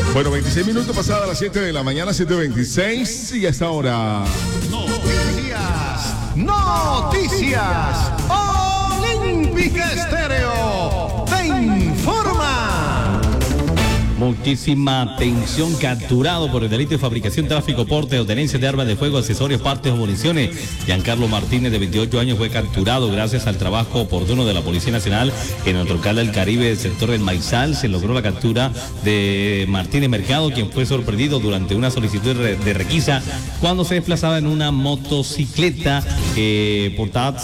Bueno, 26 minutos pasadas las 7 de la mañana, 7:26, y hasta ahora. Noticias. Olímpica Estéreo te informa. Muchísima atención, capturado por el delito de fabricación, tráfico, porte o tenencia de armas de fuego, accesorios, partes o municiones. Giancarlo Martínez, de 28 años, fue capturado gracias al trabajo oportuno de la Policía Nacional en el Troncal del Caribe del sector del Maizal. Se logró la captura de Martínez Mercado, quien fue sorprendido durante una solicitud de requisa cuando se desplazaba en una motocicleta portada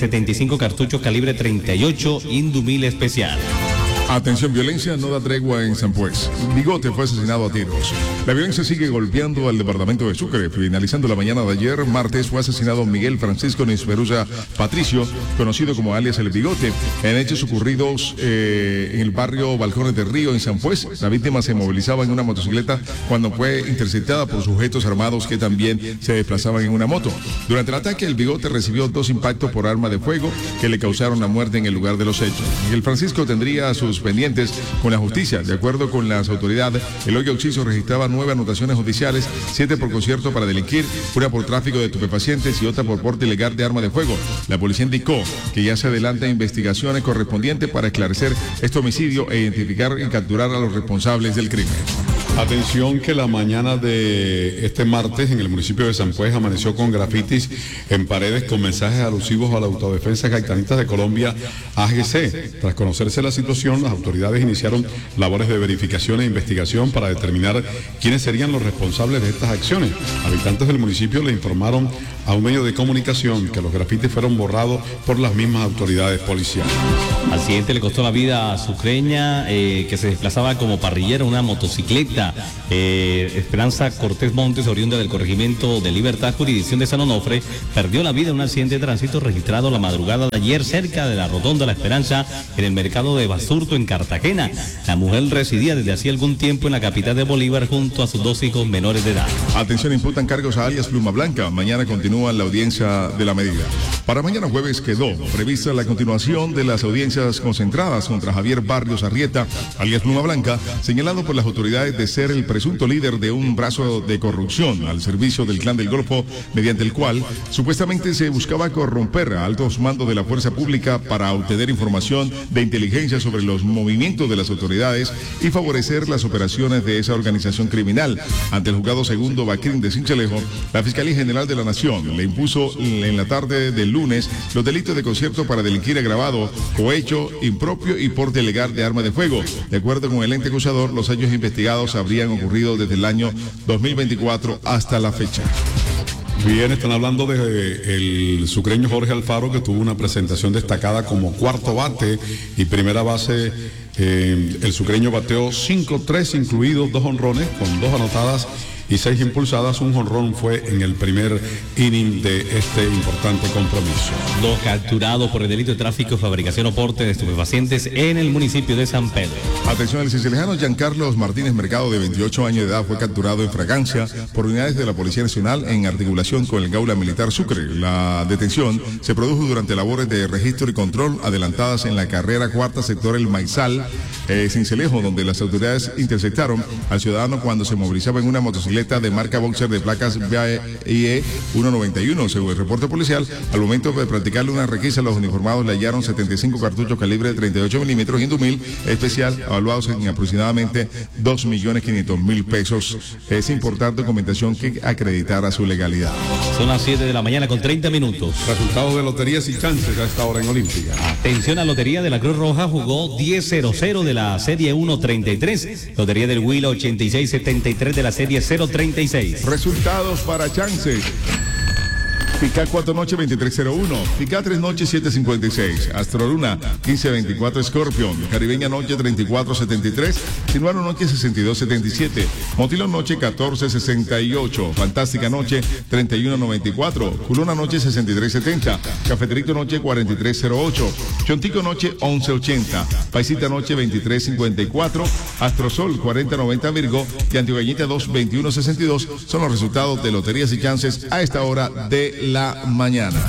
75 cartuchos calibre 38 Indumil especial. Atención, violencia no da tregua en San Pues. Bigote fue asesinado a tiros. La violencia sigue golpeando al departamento de Sucre. Finalizando la mañana de ayer, martes, fue asesinado Miguel Francisco Nisperuza Patricio, conocido como alias El Bigote, en hechos ocurridos en el barrio Balcones del Río, en San Pues. La víctima se movilizaba en una motocicleta cuando fue interceptada por sujetos armados que también se desplazaban en una moto. Durante el ataque, El Bigote recibió 2 impactos por arma de fuego que le causaron la muerte en el lugar de los hechos. Miguel Francisco tendría sus pendientes con la justicia. De acuerdo con las autoridades, el hoyo occiso registraba 9 anotaciones judiciales, 7 por concierto para delinquir, una por tráfico de estupefacientes y otra por porte ilegal de arma de fuego. La policía indicó que ya se adelantan investigaciones correspondientes para esclarecer este homicidio e identificar y capturar a los responsables del crimen. Atención, que la mañana de este martes en el municipio de San Pues amaneció con grafitis en paredes con mensajes alusivos a la Autodefensa Gaitanistas de Colombia, AGC. Tras conocerse la situación, las autoridades iniciaron labores de verificación e investigación para determinar quiénes serían los responsables de estas acciones. Habitantes del municipio le informaron a un medio de comunicación que los grafitis fueron borrados por las mismas autoridades policiales. Al accidente le costó la vida a sucreña que se desplazaba como parrillera en una motocicleta. Esperanza Cortés Montes, oriunda del corregimiento de Libertad, jurisdicción de San Onofre, perdió la vida en un accidente de tránsito registrado la madrugada de ayer cerca de la Rotonda La Esperanza en el mercado de Basurto en Cartagena. La mujer residía desde hacía algún tiempo en la capital de Bolívar junto a sus 2 hijos menores de edad. Atención, imputan cargos a alias Pluma Blanca. Mañana continúa la audiencia de la medida. Para mañana jueves quedó prevista la continuación de las audiencias concentradas contra Javier Barrios Arrieta, alias Pluma Blanca, señalado por las autoridades de ser el presunto líder de un brazo de corrupción al servicio del Clan del Golfo, mediante el cual supuestamente se buscaba corromper a altos mandos de la fuerza pública para obtener información de inteligencia sobre los movimientos de las autoridades y favorecer las operaciones de esa organización criminal. Ante el juzgado segundo Bacrín de Sincelejo, la Fiscalía General de la Nación le impuso en la tarde del lunes los delitos de concierto para delinquir agravado, cohecho, impropio y porte ilegal de arma de fuego. De acuerdo con el ente acusador, los hechos investigados habrían ocurrido desde el año 2024 hasta la fecha. Bien, están hablando de el sucreño Jorge Alfaro, que tuvo una presentación destacada como cuarto bate y primera base. El sucreño bateó 5-3, incluidos 2 jonrones con 2 anotadas y 6 impulsadas. Un jonrón fue en el primer inning de este importante compromiso. 2 capturados por el delito de tráfico, fabricación o porte de estupefacientes en el municipio de San Pedro. Atención, el cincilejano Giancarlo Martínez Mercado, de 28 años de edad, fue capturado en fragancia por unidades de la Policía Nacional en articulación con el Gaula Militar Sucre. La detención se produjo durante labores de registro y control adelantadas en la carrera cuarta sector El Maizal, Cincelejo, donde las autoridades interceptaron al ciudadano cuando se movilizaba en una motocicleta de marca Boxer de placas BIE 191. Según el reporte policial, al momento de practicarle una requisa, los uniformados le hallaron 75 cartuchos calibre 38 milímetros Indumil especial, evaluados en aproximadamente 2.500.000 pesos. Es importante documentación que acreditara su legalidad. Son las 7 de la mañana con 30 minutos. Resultados de loterías y chances a esta hora en Olímpica. Atención, a Lotería de la Cruz Roja jugó 10-0-0 de la serie 1-33. Lotería del Huila 86-73 de la serie 0-36. Resultados para chances. Pica 4 noche 2301, Pica 3 noche 756, Astroluna 1524, Scorpion, Caribeña noche 3473, Sinuano noche 6277, Motilón noche 1468, Fantástica noche 3194, Culona noche 6370, Cafeterito noche 4308, Chontico noche 1180, Paisita noche 2354, Astrosol 4090 Virgo y Antioqueñita 22162 son los resultados de loterías y chances a esta hora de la mañana.